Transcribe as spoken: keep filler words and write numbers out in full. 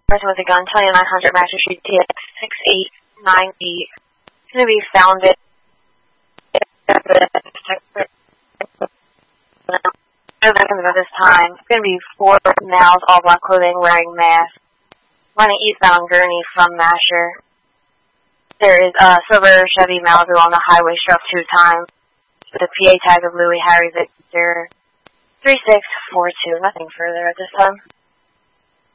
Person with a gun, twenty-nine hundred Master Street, T X six eight nine eight. It's going to be founded. At this time, it's going to be four males, all black clothing, wearing masks, running eastbound Gurney from Masher. There is a silver Chevy Malibu on the highway, struck two times, with a P A tag of Louis Harry Victor three six four two. Nothing further at this time.